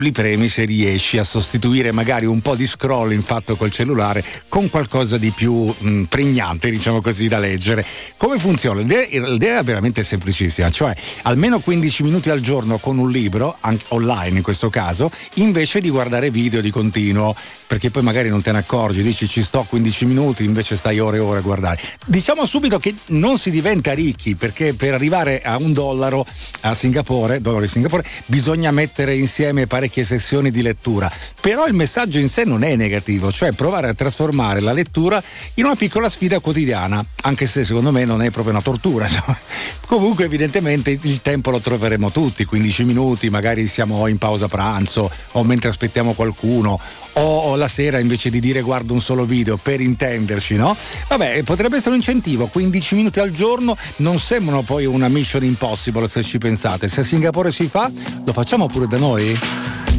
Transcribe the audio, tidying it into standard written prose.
li premi se riesci a sostituire magari un po' di scrolling fatto col cellulare con qualcosa di più pregnante, diciamo così, da leggere. Come funziona? L'idea è veramente semplicissima, cioè almeno 15 minuti al giorno con un libro, anche online in questo caso, invece di guardare video di continuo, perché poi magari non te ne accorgi, dici ci sto 15 minuti, invece stai ore e ore a guardare. Diciamo subito che non si diventa ricchi, perché per arrivare a $1 a Singapore, dollari di Singapore, bisogna mettere insieme parecchie sessioni di lettura. Però il messaggio in sé non è negativo, cioè provare a trasformare la lettura in una piccola sfida quotidiana, anche se secondo me non è proprio una tortura. Comunque evidentemente il tempo lo troveremo tutti, 15 minuti, magari siamo in pausa pranzo o mentre aspettiamo qualcuno, o la sera invece di dire guardo un solo video, per intenderci, no? Vabbè, potrebbe essere un incentivo, 15 minuti al giorno non sembrano poi una mission impossible se ci pensate. Se a Singapore si fa, lo facciamo pure da noi?